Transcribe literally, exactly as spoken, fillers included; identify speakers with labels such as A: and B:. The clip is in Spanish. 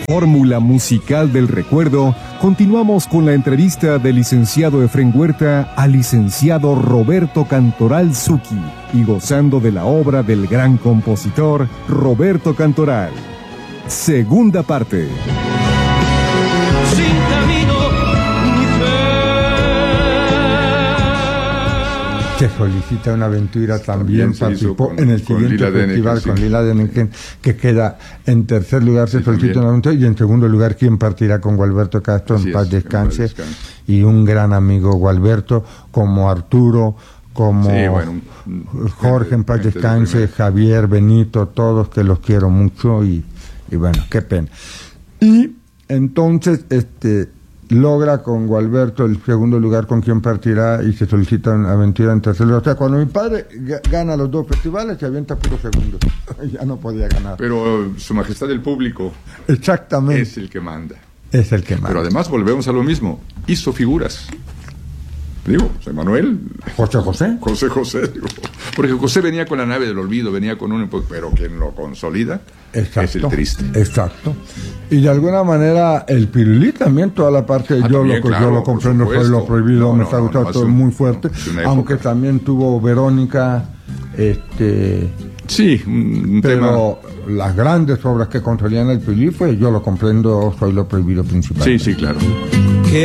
A: Fórmula musical del recuerdo, continuamos con la entrevista del licenciado Efrén Huerta al licenciado Roberto Cantoral Zucchi y gozando de la obra del gran compositor Roberto Cantoral. Segunda parte.
B: Sin camino ni fe.
C: Se solicita una aventura también,
D: también
C: participó
D: con,
C: en el siguiente festival con Lila Deneken, que queda en tercer lugar, se sí, solicita también una aventura, y en segundo lugar, ¿quién partirá con Gualberto Castro? En paz descanse, en paz descanse. Y un gran amigo Gualberto, como Arturo, como sí, bueno, Jorge, en paz descanse, Javier, Benito, todos que los quiero mucho, y, y bueno, qué pena. Y entonces, este... logra con Gualberto el segundo lugar con quien partirá y se solicita una aventura en tercer lugar. O sea, cuando mi padre gana los dos festivales, se avienta puro segundo. Ya no podía ganar.
D: Pero su majestad el público
C: exactamente
D: es el que manda.
C: Es el que manda.
D: Pero además volvemos a lo mismo. Hizo figuras. Digo, José Manuel.
C: José José.
D: José José, digo. Porque José venía con la nave del olvido, venía con un... Pero quien lo consolida exacto, es el triste.
C: Exacto. Y de alguna manera el Pirulí también, toda la parte de ah, yo, también, lo, claro, yo lo comprendo, fue lo prohibido, no, me no, está gustando no, todo un, muy fuerte. Aunque también tuvo Verónica, este...
D: Sí, un
C: pero
D: tema...
C: las grandes obras que consolían el Pirulí fue Yo lo comprendo, Soy lo prohibido principal.
D: Sí, sí, claro.